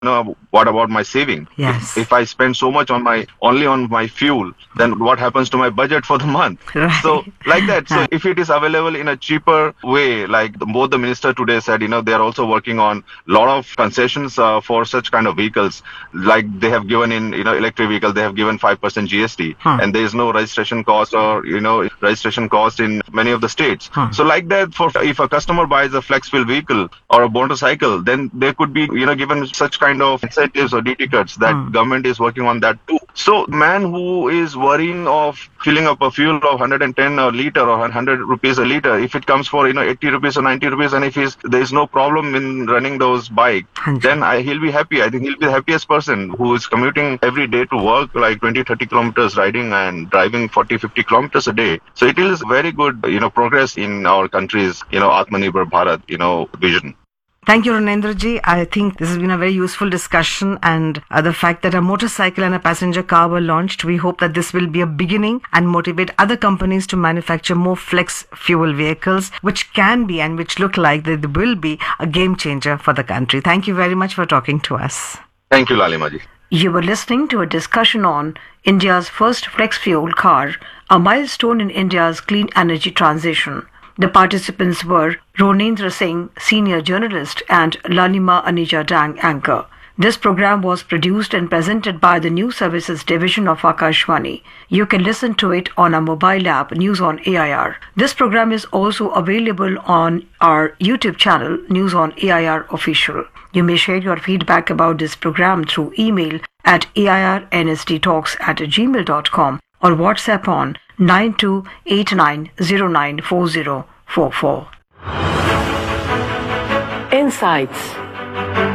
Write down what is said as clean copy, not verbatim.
what about my saving? Yes. If I spend so much only on my fuel, then what happens to my budget for the month? Right. So like that. So if it is available in a cheaper way, like both the minister today said, they are also working on a lot of concessions for such kind of vehicles. Like they have given in, electric vehicle, they have given 5% GST, and there is no registration cost or, registration cost in many of the states. So like that, for if a customer buys a flex fuel vehicle or a motorcycle, then there could be, given such kind of incentives or DT cuts that government is working on that too. So man who is worrying of filling up a fuel of 110 a liter or 100 rupees a liter, if it comes for 80 rupees or 90 rupees, and if there is no problem in running those bike, then he'll be happy. I think he'll be the happiest person who is commuting every day to work, like 20-30 kilometers riding and driving 40-50 kilometers a day. So it is very good progress in our country's Atmanirbhar Bharat vision. Thank you, Ranendraji. I think this has been a very useful discussion, and the fact that a motorcycle and a passenger car were launched, we hope that this will be a beginning and motivate other companies to manufacture more flex fuel vehicles, which can be and which look like they will be a game changer for the country. Thank you very much for talking to us. Thank you, Lalimaji. You were listening to a discussion on India's first flex fuel car, a milestone in India's clean energy transition. The participants were Ronendra Singh, senior journalist, and Lalima Anija Dang, anchor. This program was produced and presented by the News Services Division of Akashvani. You can listen to it on our mobile app, News on AIR. This program is also available on our YouTube channel, News on AIR Official. You may share your feedback about this program through email at airnsttalks@gmail.com or WhatsApp on 9289094044. Insights.